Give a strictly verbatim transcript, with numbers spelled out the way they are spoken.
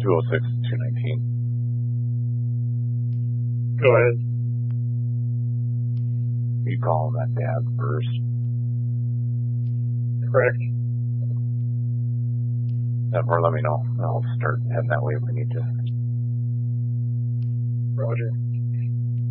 two oh six, two nineteen. Go ahead. You call him that dad first. Correct. Or let me know. I'll start heading that way if we need to. Roger.